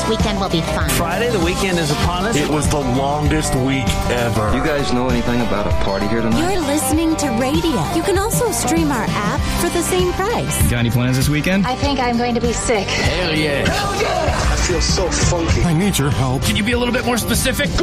This weekend will be fun. Friday, the weekend is upon us. It was the longest week ever. You guys know anything about a party here tonight? You're listening to radio. You can also stream our app for the same price. Got any plans this weekend? I think I'm going to be sick. Hell yeah. Hell yeah! I feel so funky. I need your help. Can you be a little bit more specific?